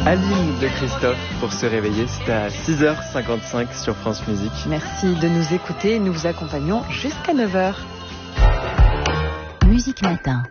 Aline de Christophe pour se réveiller, c'est à 6h55 sur France Musique. Merci de nous écouter, nous vous accompagnons jusqu'à 9h. Musique Matin.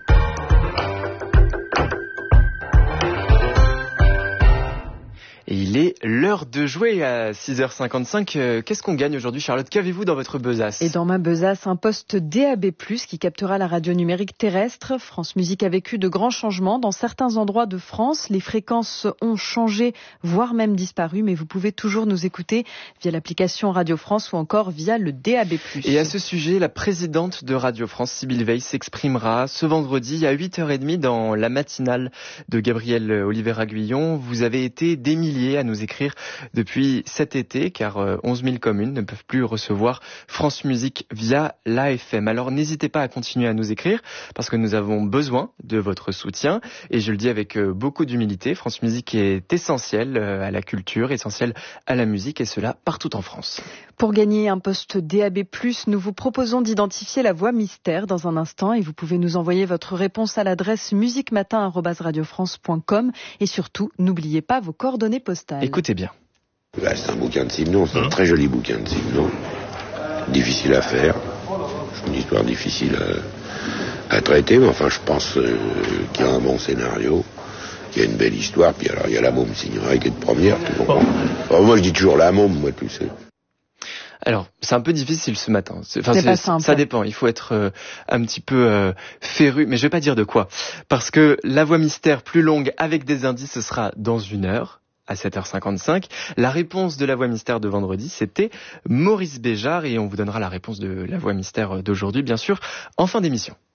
Et il est l'heure de jouer à 6h55. Qu'est-ce qu'on gagne aujourd'hui, Charlotte? Qu'avez-vous dans votre besace? Et dans ma besace, un poste DAB+, qui captera la radio numérique terrestre. France Musique a vécu de grands changements dans certains endroits de France. Les fréquences ont changé, voire même disparu, mais vous pouvez toujours nous écouter via l'application Radio France ou encore via le DAB+. Et à ce sujet, la présidente de Radio France, Sybille Veil, s'exprimera ce vendredi à 8h30 dans la matinale de Gabriel Oliveira-Guillon. Vous avez été des milliers à nous écrire depuis cet été, car 11 000 communes ne peuvent plus recevoir France Musique via l'AFM. Alors n'hésitez pas à continuer à nous écrire, parce que nous avons besoin de votre soutien. Et je le dis avec beaucoup d'humilité, France Musique est essentielle à la culture, essentielle à la musique, et cela partout en France. Pour gagner un poste DAB+, nous vous proposons d'identifier la voix mystère dans un instant, et vous pouvez nous envoyer votre réponse à l'adresse musiquematin@radiofrance.com, et surtout, n'oubliez pas vos coordonnées postales. Écoutez bien. Là, c'est un bouquin de Simon, c'est un très joli bouquin de Simon. Difficile à faire. C'est une histoire difficile à traiter, mais enfin, je pense qu'il y a un bon scénario, qu'il y a une belle histoire, puis alors il y a la môme Signoret qui est de première, tu comprends. Alors, moi, je dis toujours la môme, moi, tu sais. Alors, c'est un peu difficile ce matin. C'est pas simple. Ça dépend. Il faut être un petit peu féru, mais je vais pas dire de quoi. Parce que la voix mystère plus longue avec des indices, ce sera dans 1 heure. À 7h55. La réponse de la voix mystère de vendredi, c'était Maurice Béjart, et on vous donnera la réponse de la voix mystère d'aujourd'hui, bien sûr, en fin d'émission.